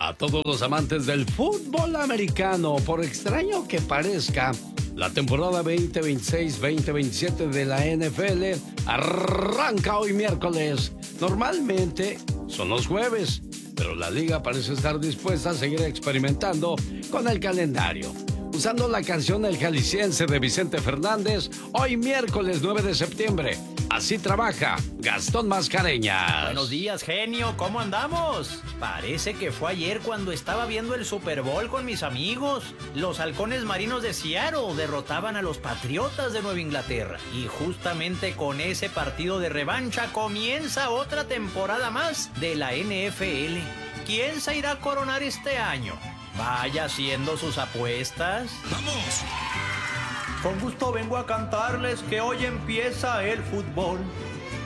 A todos los amantes del fútbol americano, por extraño que parezca, la temporada 2026-2027 de la NFL arranca hoy miércoles. Normalmente son los jueves, pero la liga parece estar dispuesta a seguir experimentando con el calendario. Usando la canción El Jalisciense de Vicente Fernández, hoy miércoles 9 de septiembre. Así trabaja Gastón Mascareñas. Buenos días, genio, ¿cómo andamos? Parece que fue ayer cuando estaba viendo el Super Bowl con mis amigos. Los halcones marinos de Seattle derrotaban a los Patriotas de Nueva Inglaterra. Y justamente con ese partido de revancha comienza otra temporada más de la NFL. ¿Quién se irá a coronar este año? Vaya haciendo sus apuestas. ¡Vamos! Con gusto vengo a cantarles que hoy empieza el fútbol.